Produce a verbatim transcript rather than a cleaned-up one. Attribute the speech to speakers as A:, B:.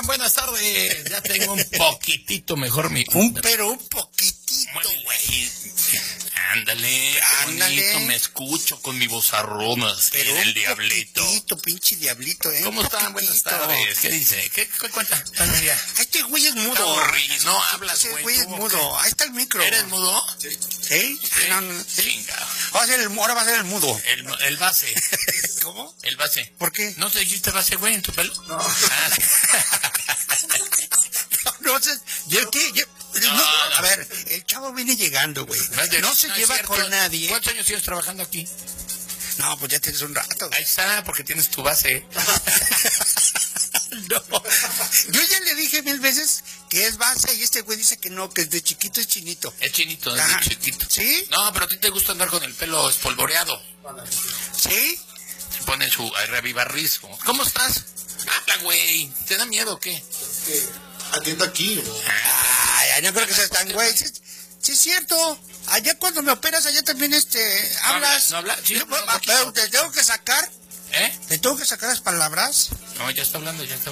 A: Buenas tardes. Ya tengo un poquitito mejor mi...
B: Un, pero un poquitito, güey.
A: Ándale,
B: Ándale.
A: bonito, me escucho con mi vozarrona,
B: Pero
A: el
B: un
A: diablito.
B: poquitito, pinche diablito, ¿eh?
A: ¿Cómo
B: Un
A: están? Buenas
B: poquitito.
A: tardes. ¿Qué dice? ¿Qué, qué cuenta?
B: Este güey es mudo.
A: Está aburrido. No hablas,
B: Ese
A: güey.
B: güey es
A: ¿Tú,
B: mudo.
A: qué?
B: Ahí está el micro.
A: ¿Eres mudo?
B: ¿Sí?
A: Sí.
B: No, no, sí.
A: Chinga.
B: Va a ser el, ahora va a ser el mudo.
A: El, el base.
B: ¿Cómo?
A: El base.
B: ¿Por qué?
A: ¿No te dijiste base, güey, en tu pelo?
B: No.
A: Ah.
B: No, no sé, yo qué, yo,
A: No,
B: no,
A: no.
B: a ver, el chavo viene llegando, güey. No se
A: es
B: lleva
A: cierto.
B: con nadie.
A: ¿Cuántos años tienes trabajando aquí?
B: No, pues ya tienes un rato,
A: Ahí
B: güey.
A: está, porque tienes tu base.
B: No. Yo ya le dije mil veces que es base y este güey dice que no, que desde chiquito es chinito.
A: Es chinito, es
B: Ajá.
A: de chiquito.
B: ¿Sí?
A: No, pero a ti te gusta andar con el pelo espolvoreado.
B: ¿Sí?
A: Se pone su ay, revivarrismo. ¿Cómo estás? Habla, güey. ¿Te da miedo o qué?
C: Atiendo aquí.
B: Ay, ay, no creo que seas tan güey. Sí, sí es cierto. Allá cuando me operas, allá también este,
A: ¿No
B: hablas.
A: habla? ¿No habla? Sí,
B: Yo,
A: habla un
B: pero
A: poquito.
B: te tengo que sacar,
A: ¿Eh?
B: te tengo que sacar las palabras.
A: No, ya está hablando, ya está